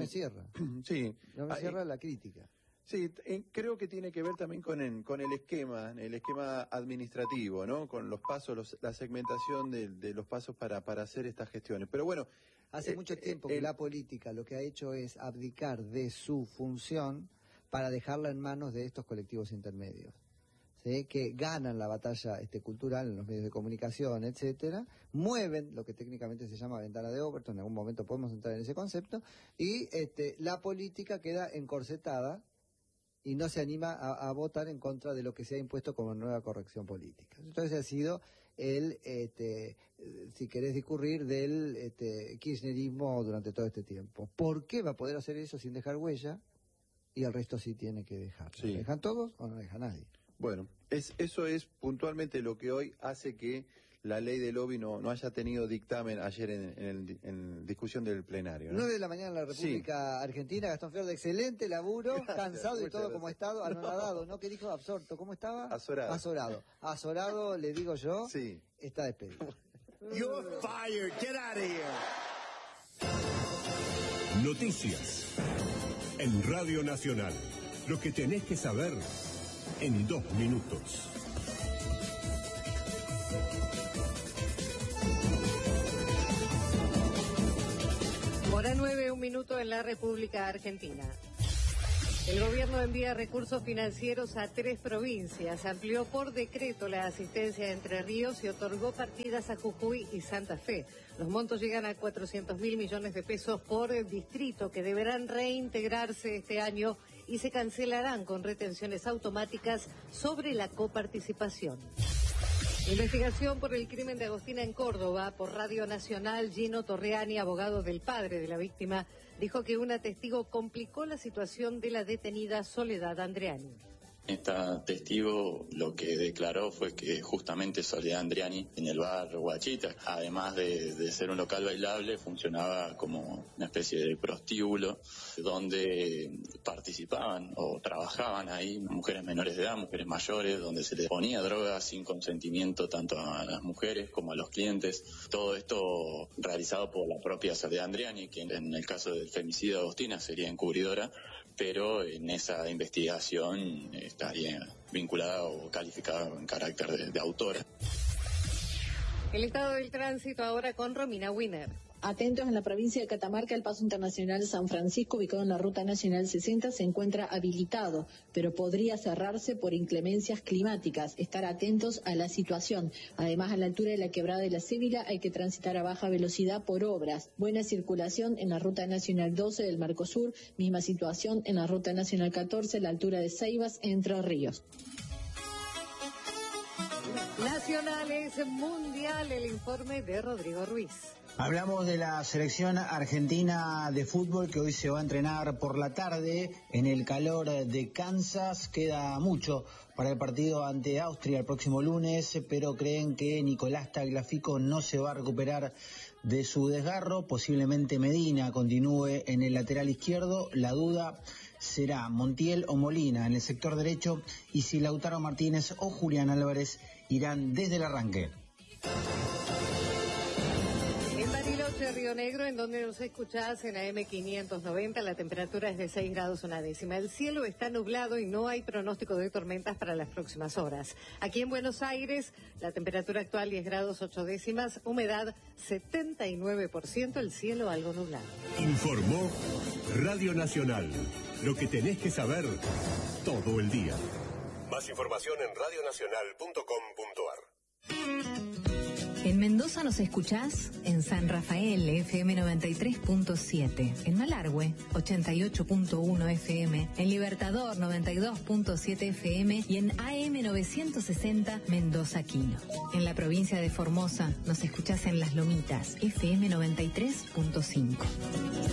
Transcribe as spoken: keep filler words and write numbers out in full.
cierra. Sí. No me cierra la crítica. Sí, eh, creo que tiene que ver también con el, con el esquema, el esquema administrativo, ¿no? Con los pasos, los, la segmentación de, de los pasos para, para hacer estas gestiones. Pero bueno... Hace eh, mucho eh, tiempo eh, que la política lo que ha hecho es abdicar de su función para dejarla en manos de estos colectivos intermedios, ¿sí? Que ganan la batalla este, cultural en los medios de comunicación, etcétera, mueven lo que técnicamente se llama ventana de Overton, en algún momento podemos entrar en ese concepto, y este, la política queda encorsetada y no se anima a, a votar en contra de lo que se ha impuesto como nueva corrección política. Entonces ha sido el, este, si querés discurrir, del este, kirchnerismo durante todo este tiempo. ¿Por qué va a poder hacer eso sin dejar huella? Y el resto sí tiene que dejar. Sí. ¿Dejan todos o no deja nadie? Bueno, es, eso es puntualmente lo que hoy hace que la ley del lobby no, no haya tenido dictamen ayer en, en, el, en discusión del plenario, ¿no? nueve de la mañana en la República sí. Argentina, Gastón Fiordo, excelente laburo, gracias, cansado y todo gracias. Como estado, anonadado, ¿no? ¿Qué dijo? Absorto, ¿cómo estaba? Azorado. Azorado. Azorado, le digo yo, sí. Está despedido. You're fired, get out of here. Noticias en Radio Nacional. Lo que tenés que saber en dos minutos. Hora nueve, un minuto en la República Argentina. El gobierno envía recursos financieros a tres provincias, amplió por decreto la asistencia a Entre Ríos y otorgó partidas a Jujuy y Santa Fe. Los montos llegan a cuatrocientos mil millones de pesos por distrito, que deberán reintegrarse este año y se cancelarán con retenciones automáticas sobre la coparticipación. Investigación por el crimen de Agostina en Córdoba. Por Radio Nacional, Gino Torreani, abogado del padre de la víctima, dijo que una testigo complicó la situación de la detenida Soledad Andreani. Esta testigo lo que declaró fue que justamente Soledad Andreani en el bar Guachita, además de, de ser un local bailable, funcionaba como una especie de prostíbulo donde participaban o trabajaban ahí mujeres menores de edad, mujeres mayores, donde se les ponía droga sin consentimiento tanto a las mujeres como a los clientes. Todo esto realizado por la propia Soledad Andreani, quien en el caso del femicidio de Agostina sería encubridora, pero en esa investigación estaría vinculada o calificada en carácter de, de autora. El estado del tránsito ahora con Romina Wiener. Atentos, en la provincia de Catamarca, el paso internacional San Francisco, ubicado en la ruta nacional sesenta, se encuentra habilitado, pero podría cerrarse por inclemencias climáticas. Estar atentos a la situación. Además, a la altura de la quebrada de la Cébila hay que transitar a baja velocidad por obras. Buena circulación en la ruta nacional doce del Mercosur, misma situación en la ruta nacional catorce, a la altura de Ceibas, Entre Ríos. Nacionales Mundial, el informe de Rodrigo Ruiz. Hablamos de la selección argentina de fútbol que hoy se va a entrenar por la tarde en el calor de Kansas. Queda mucho para el partido ante Austria el próximo lunes, pero creen que Nicolás Tagliafico no se va a recuperar de su desgarro. Posiblemente Medina continúe en el lateral izquierdo. La duda será Montiel o Molina en el sector derecho, y si Lautaro Martínez o Julián Álvarez irán desde el arranque. En Bariloche, Río Negro, en donde nos escuchás en A M quinientos noventa, la temperatura es de seis grados una décima. El cielo está nublado y no hay pronóstico de tormentas para las próximas horas. Aquí en Buenos Aires, la temperatura actual diez grados ocho décimas, humedad setenta y nueve por ciento, el cielo algo nublado. Informó Radio Nacional. Lo que tenés que saber todo el día. Más información en radio nacional punto com punto ar. En Mendoza nos escuchás en San Rafael, F M noventa y tres punto siete, en Malargüe, ochenta y ocho punto uno F M, en Libertador, noventa y dos punto siete F M y en A M novecientos sesenta Mendoza Quino. En la provincia de Formosa nos escuchás en Las Lomitas, F M noventa y tres punto cinco.